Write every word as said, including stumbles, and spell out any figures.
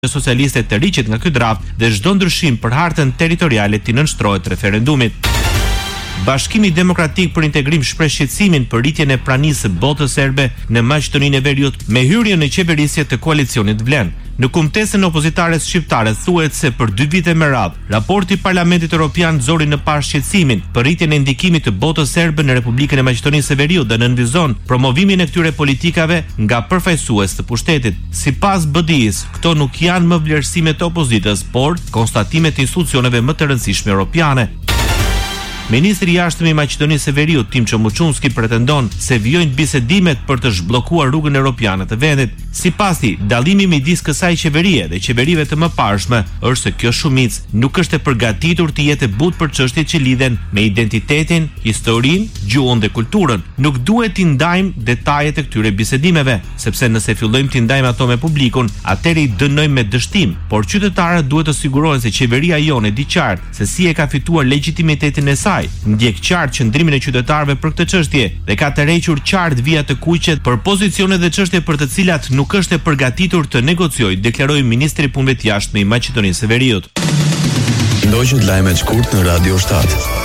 socialiste të riqet nga ky draft dhe çdo ndryshim për hartën territoriale t'i nënshtrohet referendumit. Bashkimi Demokratik për Integrim shpreh shqetësimin për rritjen e pranisë së botës serbe në Maqedoninë e Veriut me hyrjen në qeverisje të koalicionit Vlen. Në kumtesën opozitares shqiptare thuhet se për dy vite me radhë, raporti i Parlamentit Evropian zori në parë shqetësimin për rritjen e ndikimit të botës serbe në Republikën e Maqedonisë së Veriut dhe nënvizon promovimin e këtyre politikave nga përfaqësues të pushtetit. Sipas B D I-s, këto nuk janë më vlerësime të opozitës, por konstatime të institucioneve më të rëndësishme europiane. Ministri i Jashtëm i Maqedonisë së Veriut, Timço Muçunski, pretendon se vijojnë bisedimet për të zhbllokuar rrugën europiane të vendit. Sipas tij, dallimi midis kësaj qeverie dhe qeverive të mëparshme është se kjo shumicë nuk është e përgatitur të jetë e butë për çështjet që lidhen me identitetin, historinë, gjuhën dhe kulturën. Nuk duhet t'i ndajmë detajet e këtyre bisedimeve, sepse nëse fillojmë t'i ndajmë ato me publikun, atëherë i dënojmë me dështim, por qytetarët duhet të sigurohen se qeveria jonë e di qartë se si e ka fituar legitimitetin e saj. Ndjek qartë qëndrimin e qytetarëve për këtë çështje dhe ka tërhequr qartë vija të kuqe për pozicione dhe çështje për të cilat nuk është e përgatitur të negociojë, deklaroi ministri i Punëve të Jashtme i Maqedonisë së Veriut. Ndoqët lajmet shkurt në Radio shtat.